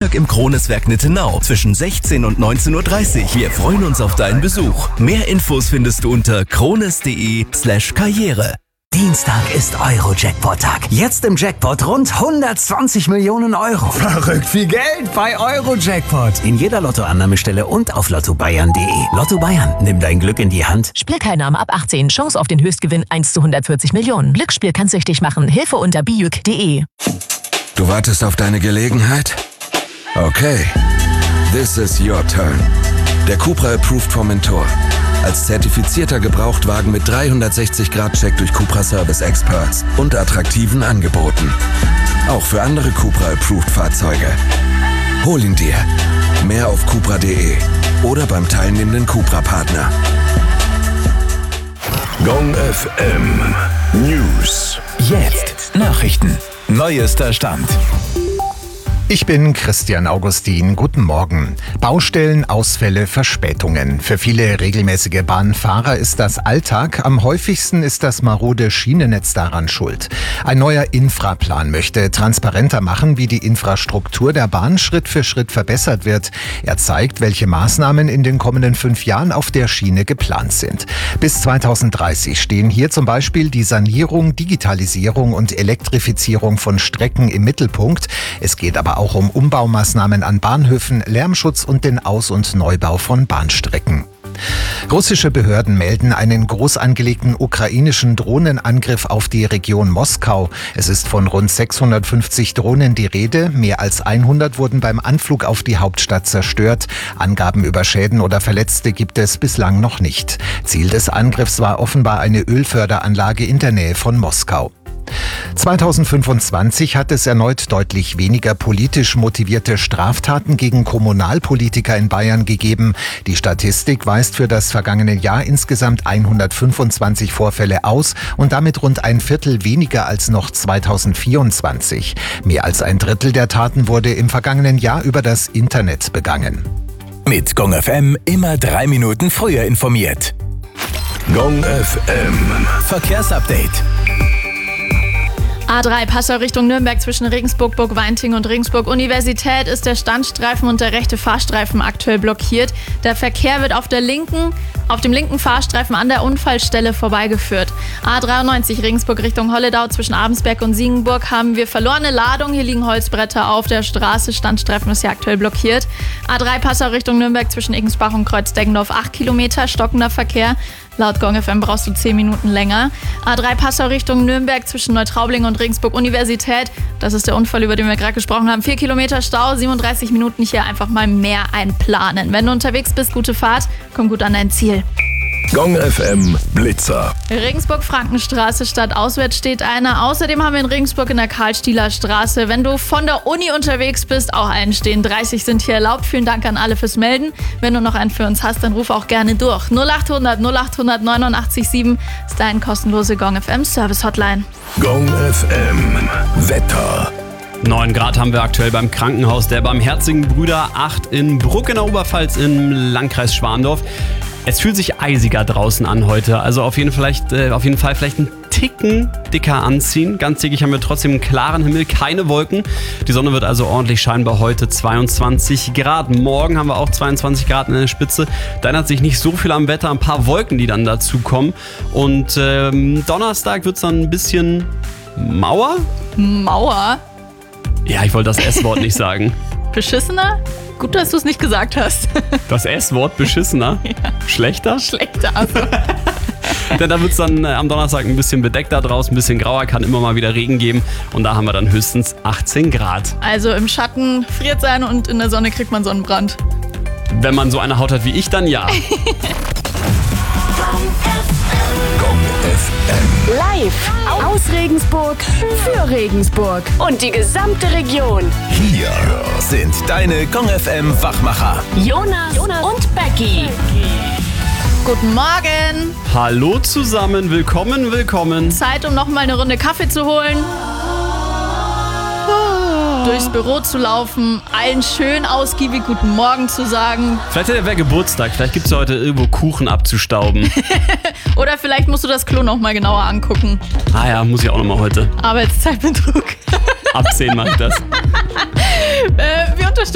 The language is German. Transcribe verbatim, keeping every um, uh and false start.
Freitag im Kroneswerk Nittenau zwischen sechzehn und neunzehn Uhr dreißig. Wir freuen uns auf deinen Besuch. Mehr Infos findest du unter krones.de slash karriere. Dienstag ist Euro-Jackpot-Tag. Jetzt im Jackpot rund hundertzwanzig Millionen Euro. Verrückt viel Geld bei Euro-Jackpot. In jeder Lottoannahmestelle und auf lotto bayern punkt de. Lotto Bayern, nimm dein Glück in die Hand. Spielteilnahme ab achtzehn. Chance auf den Höchstgewinn eins zu hundertvierzig Millionen. Glücksspiel kann süchtig machen. Hilfe unter bijuk punkt de. Du wartest auf deine Gelegenheit? Okay. This is your turn. Der Cupra Approved vom Mentor. Als zertifizierter Gebrauchtwagen mit dreihundertsechzig Grad Check durch Cupra Service Experts und attraktiven Angeboten. Auch für andere Cupra Approved Fahrzeuge. Hol ihn dir. Mehr auf cupra punkt de oder beim teilnehmenden Cupra-Partner. Gong F M News. Jetzt Nachrichten. Neuester Stand. Ich bin Christian Augustin. Guten Morgen. Baustellen, Ausfälle, Verspätungen. Für viele regelmäßige Bahnfahrer ist das Alltag. Am häufigsten ist das marode Schienennetz daran schuld. Ein neuer Infraplan möchte transparenter machen, wie die Infrastruktur der Bahn Schritt für Schritt verbessert wird. Er zeigt, welche Maßnahmen in den kommenden fünf Jahren auf der Schiene geplant sind. Bis zweitausenddreißig stehen hier zum Beispiel die Sanierung, Digitalisierung und Elektrifizierung von Strecken im Mittelpunkt. Es geht aber auch um Umbaumaßnahmen an Bahnhöfen, Lärmschutz und den Aus- und Neubau von Bahnstrecken. Russische Behörden melden einen groß angelegten ukrainischen Drohnenangriff auf die Region Moskau. Es ist von rund sechshundertfünfzig Drohnen die Rede. Mehr als hundert wurden beim Anflug auf die Hauptstadt zerstört. Angaben über Schäden oder Verletzte gibt es bislang noch nicht. Ziel des Angriffs war offenbar eine Ölförderanlage in der Nähe von Moskau. zweitausendfünfundzwanzig hat es erneut deutlich weniger politisch motivierte Straftaten gegen Kommunalpolitiker in Bayern gegeben. Die Statistik weist für das vergangene Jahr insgesamt hundertfünfundzwanzig Vorfälle aus und damit rund ein Viertel weniger als noch zweitausendvierundzwanzig. Mehr als ein Drittel der Taten wurde im vergangenen Jahr über das Internet begangen. Mit Gong F M immer drei Minuten früher informiert. Gong F M Verkehrsupdate. A drei Passau Richtung Nürnberg zwischen Regensburg, Burgweinting und Regensburg Universität ist der Standstreifen und der rechte Fahrstreifen aktuell blockiert. Der Verkehr wird auf der linken, auf dem linken Fahrstreifen an der Unfallstelle vorbeigeführt. A dreiundneunzig Regensburg Richtung Holledau zwischen Abensberg und Siegenburg haben wir verlorene Ladung. Hier liegen Holzbretter auf der Straße. Standstreifen ist hier aktuell blockiert. A drei Passau Richtung Nürnberg zwischen Egensbach und Kreuz-Deggendorf acht Kilometer, stockender Verkehr. Laut Gong F M brauchst du zehn Minuten länger. A drei Passau Richtung Nürnberg zwischen Neutraubling und Regensburg Universität. Das ist der Unfall, über den wir gerade gesprochen haben. vier Kilometer Stau, siebenunddreißig Minuten, hier einfach mal mehr einplanen. Wenn du unterwegs bist, gute Fahrt, komm gut an dein Ziel. Gong F M Blitzer. Regensburg-Frankenstraße stadtauswärts steht einer. Außerdem haben wir in Regensburg in der Karl-Stieler Straße, wenn du von der Uni unterwegs bist, auch einen stehen. dreißig sind hier erlaubt. Vielen Dank an alle fürs Melden. Wenn du noch einen für uns hast, dann ruf auch gerne durch. null achthundert null achthundert neunundachtzig sieben ist deine kostenlose Gong F M Service Hotline. Gong F M Wetter. neun Grad haben wir aktuell beim Krankenhaus der Barmherzigen Brüder, acht in Bruck in der Oberpfalz im Landkreis Schwandorf. Es fühlt sich eisiger draußen an heute, also auf jeden, vielleicht, äh, auf jeden Fall vielleicht einen Ticken dicker anziehen. Ganz täglich haben wir trotzdem einen klaren Himmel, keine Wolken. Die Sonne wird also ordentlich scheinen, bei heute zweiundzwanzig Grad. Morgen haben wir auch zweiundzwanzig Grad in der Spitze. Da ändert sich nicht so viel am Wetter, ein paar Wolken, die dann dazu kommen. Und ähm, Donnerstag wird es dann ein bisschen Mauer. Mauer? Ja, ich wollte das S-Wort nicht sagen. Beschissener? Gut, dass du es nicht gesagt hast. Das S-Wort, beschissener? Ja. Schlechter? Schlechter, also. Denn da wird es dann äh, am Donnerstag ein bisschen bedeckter draußen, ein bisschen grauer, kann immer mal wieder Regen geben. Und da haben wir dann höchstens achtzehn Grad. Also im Schatten friert sein und in der Sonne kriegt man Sonnenbrand. Wenn man so eine Haut hat wie ich, dann ja. Gong F M. Live aus Regensburg für Regensburg und die gesamte Region. Hier sind deine Gong F M Wachmacher. Jonas, Jonas und Becky. Guten Morgen. Hallo zusammen, willkommen, willkommen. Zeit, um noch mal eine Runde Kaffee zu holen. Durchs Büro zu laufen, allen schön ausgiebig guten Morgen zu sagen. Vielleicht wäre Geburtstag, vielleicht gibt es heute irgendwo Kuchen abzustauben. Oder vielleicht musst du das Klo noch mal genauer angucken. Ah ja, muss ich auch noch mal heute. Arbeitszeitbetrug. Ab zehn mache ich das. äh, wir unterstützen